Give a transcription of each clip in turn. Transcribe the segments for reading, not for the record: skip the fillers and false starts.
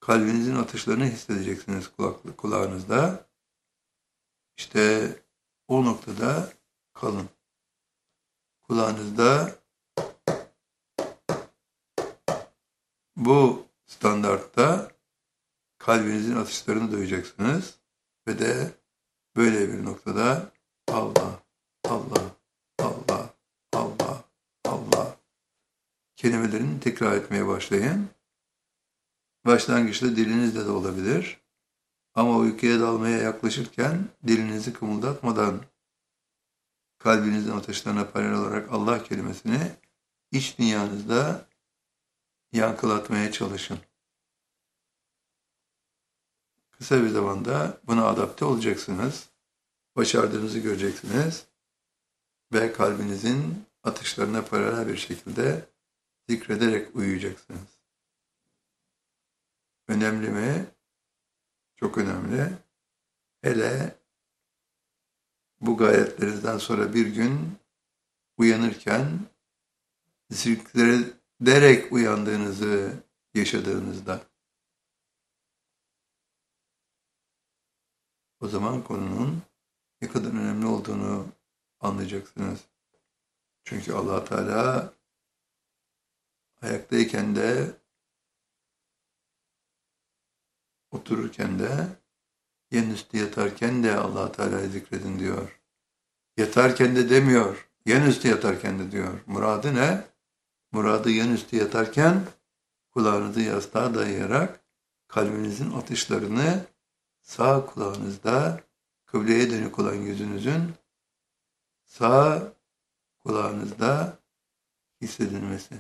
kalbinizin atışlarını hissedeceksiniz kulağınızda. İşte o noktada kalın. Kulağınızda bu standartta kalbinizin atışlarını duyacaksınız ve de böyle bir noktada Allah, Allah, Allah, Allah, Allah kelimelerini tekrar etmeye başlayın. Başlangıçta dilinizle de olabilir. Ama uykuya dalmaya yaklaşırken dilinizi kımıldatmadan kalbinizin atışlarına paralel olarak Allah kelimesini iç dünyanızda yankılatmaya çalışın. Kısa bir zamanda buna adapte olacaksınız. Başardığınızı göreceksiniz. Ve kalbinizin atışlarına paralel bir şekilde zikrederek uyuyacaksınız. Önemli mi? Çok önemli. Hele bu gayretlerinizden sonra bir gün uyanırken zikrederek uyandığınızı yaşadığınızda o zaman konunun ne kadar önemli olduğunu anlayacaksınız. Çünkü Allah Teala ayaktayken de otururken de yenüstü yatarken de Allah Teala'yı zikredin diyor. Yatarken de demiyor. Yenüstü yatarken de diyor. Muradı ne? Muradı yenüstü yatarken kulağınızı yastığa dayayarak kalbinizin atışlarını sağ kulağınızda kıbleye dönük olan yüzünüzün sağ kulağınızda hissedilmesi.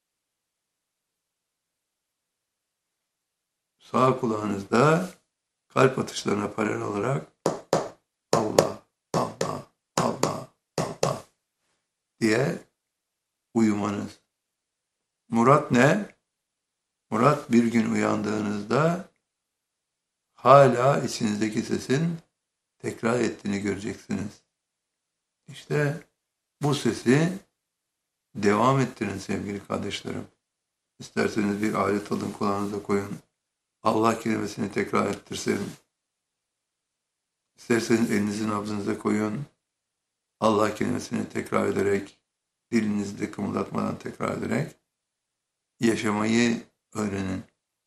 Sağ kulağınızda kalp atışlarına paralel olarak Allah, Allah, Allah, Allah diye uyumanız. Murat ne? Murat bir gün uyandığınızda hala içinizdeki sesin tekrar ettiğini göreceksiniz. İşte bu sesi devam ettirin sevgili kardeşlerim. İsterseniz bir alet alın kulağınıza koyun. Allah kelimesini tekrar ettirsin. İsterseniz elinizi nabzınıza koyun. Allah kelimesini tekrar ederek, dilinizde kımıldatmadan tekrar ederek yaşamayı öğrenin.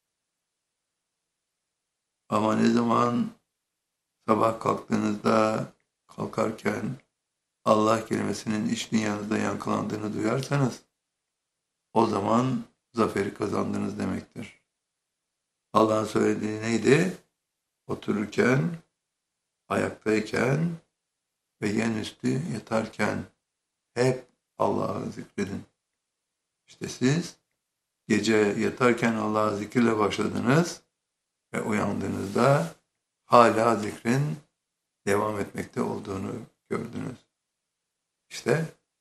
Ama ne zaman sabah kalktığınızda, kalkarken Allah kelimesinin iç dünyanızda yankılandığını duyarsanız o zaman zaferi kazandınız demektir. Allah'ın söylediği neydi? Otururken, ayaktayken ve yenüstü yatarken hep Allah'ı zikredin. İşte siz gece yatarken Allah'ı zikirle başladınız ve uyandığınızda hala zikrin devam etmekte olduğunu gördünüz. İşte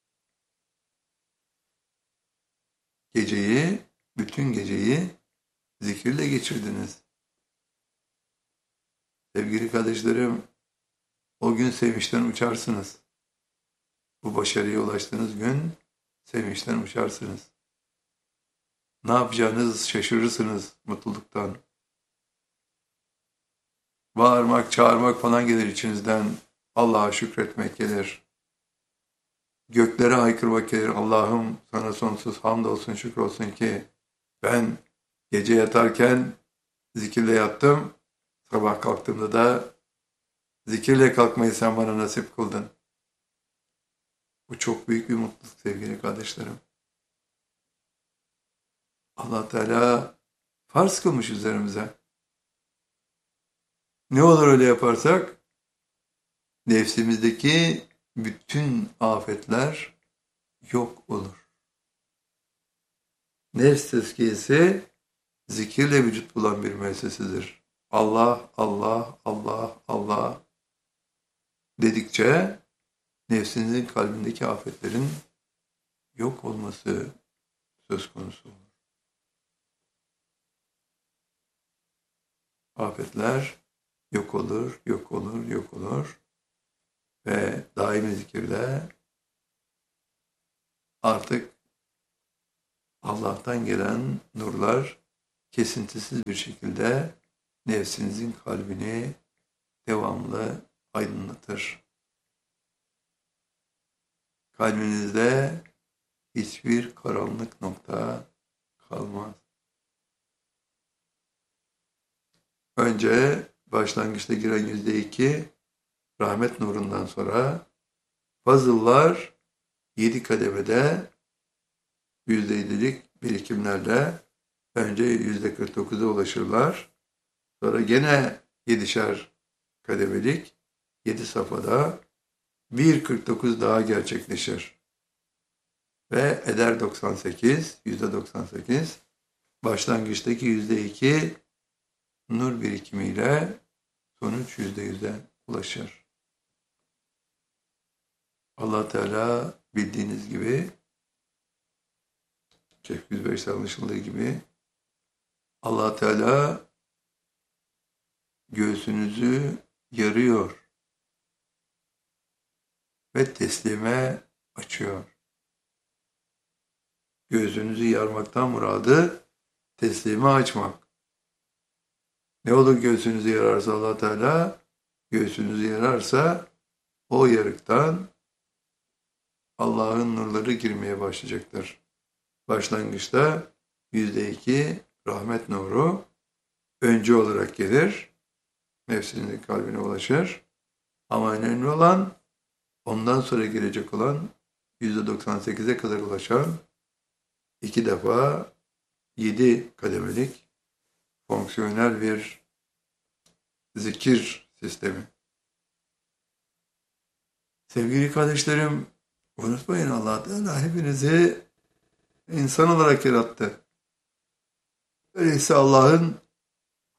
bütün geceyi zikirle geçirdiniz. Sevgili kardeşlerim, o gün sevinçten uçarsınız. Bu başarıya ulaştığınız gün sevinçten uçarsınız. Ne yapacağınızı şaşırırsınız mutluluktan. Bağırmak, çağırmak falan gelir içinizden. Allah'a şükretmek gelir. Göklere haykırmak gelir. Allah'ım sana sonsuz hamd olsun, şükür olsun ki ben gece yatarken zikirle yattım. Sabah kalktığımda da zikirle kalkmayı sen bana nasip kıldın. Bu çok büyük bir mutluluk sevgili kardeşlerim. Allah Teala farz kılmış üzerimize. Ne olur öyle yaparsak nefsimizdeki bütün afetler yok olur. Nefs tezkiyesi zikirle vücut bulan bir müessesedir. Allah, Allah, Allah, Allah dedikçe nefsinizin kalbindeki afetlerin yok olması söz konusu olur. Afetler yok olur, yok olur, yok olur ve daimi zikirle artık Allah'tan gelen nurlar kesintisiz bir şekilde nefsinizin kalbini devamlı aydınlatır. Kalbinizde hiçbir karanlık nokta kalmaz. Önce başlangıçta giren %2 rahmet nurundan sonra fazıllar 7 kademede %7'lik birikimlerle önce %49'a ulaşırlar. Sonra gene 7'şer kademelik 7 safhada 1,49 daha gerçekleşir. Ve eder 98, %98 başlangıçtaki %2 nur birikimiyle sonuç %100'e ulaşır. Allah Teala bildiğiniz gibi, Şeyh 105'te anlaşıldığı gibi Allah Teala göğsünüzü yarıyor ve teslime açıyor. Göğsünüzü yarmaktan muradı teslime açmak. Ne olur göğsünüzü yararsa Allah Teala, göğsünüzü yararsa o yarıktan Allah'ın nurları girmeye başlayacaktır. Başlangıçta %2 rahmet nuru önce olarak gelir, nefsinin kalbine ulaşır. Ama önemli olan ondan sonra gelecek olan %98'e kadar ulaşan 2 defa 7 kademelik fonksiyonel bir zikir sistemi. Sevgili kardeşlerim, unutmayın Allah Teala hepinizi insan olarak yarattı. Öyleyse Allah'ın